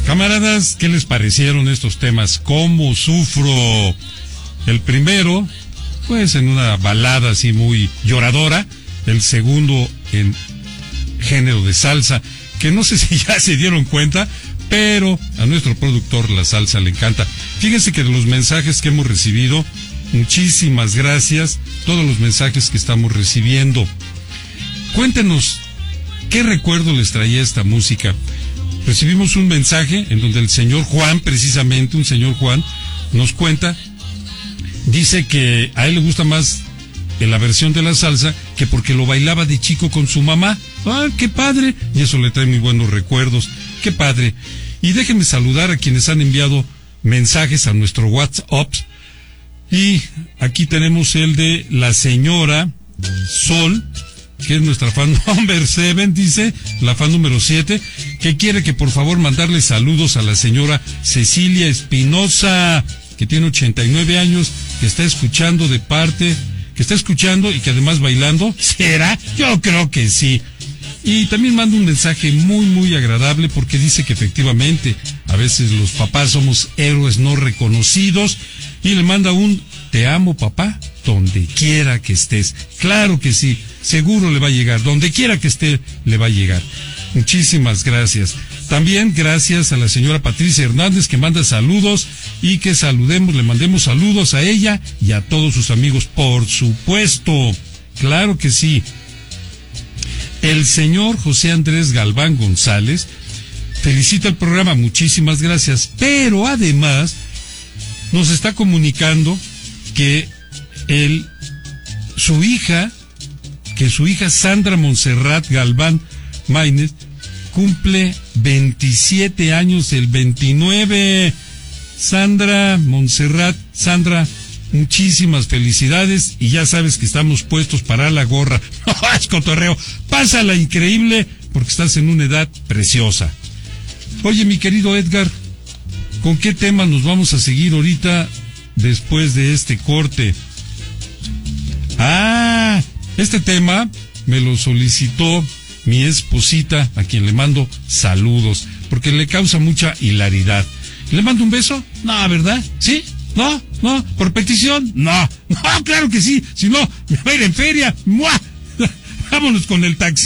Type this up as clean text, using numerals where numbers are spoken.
Camaradas, ¿qué les parecieron estos temas? ¿Cómo sufro? El primero, pues en una balada así muy lloradora. El segundo en género de salsa, que no sé si ya se dieron cuenta, pero a nuestro productor la salsa le encanta. Fíjense que de los mensajes que hemos recibido, muchísimas gracias, todos los mensajes que estamos recibiendo. Cuéntenos, ¿qué recuerdo les traía esta música? Recibimos un mensaje en donde el señor Juan, precisamente, un señor Juan, nos cuenta, dice que a él le gusta más la versión de la salsa que porque lo bailaba de chico con su mamá. ¡Ah, qué padre! Y eso le trae muy buenos recuerdos. ¡Qué padre! Y déjenme saludar a quienes han enviado mensajes a nuestro WhatsApp. Y aquí tenemos el de la señora Sol, que es nuestra fan number 7, dice, la fan número 7, que quiere que por favor mandarle saludos a la señora Cecilia Espinosa, que tiene 89 años, que está escuchando y que además bailando. ¿Será? Yo creo que sí. Y también manda un mensaje muy, muy agradable porque dice que efectivamente a veces los papás somos héroes no reconocidos, y le manda un "te amo, papá", donde quiera que estés. Claro que sí, seguro le va a llegar, donde quiera que esté le va a llegar. Muchísimas gracias. También gracias a la señora Patricia Hernández, que manda saludos, y que le mandemos saludos a ella y a todos sus amigos, por supuesto. Claro que sí. El señor José Andrés Galván González felicita el programa, muchísimas gracias, pero además nos está comunicando que su hija Sandra Montserrat Galván Maínez cumple 27 años el 29. Sandra Montserrat, Sandra, muchísimas felicidades, y ya sabes que estamos puestos para la gorra. No, es cotorreo. Pásala increíble porque estás en una edad preciosa. Oye, mi querido Edgar, ¿con qué tema nos vamos a seguir ahorita después de este corte? Este tema me lo solicitó mi esposita, a quien le mando saludos, porque le causa mucha hilaridad. ¿Le mando un beso? No, ¿verdad? ¿Sí? ¿No? ¿No? ¿Por petición? No, claro que sí, si no, me va a ir en feria. ¡Mua! Vámonos con el taxi.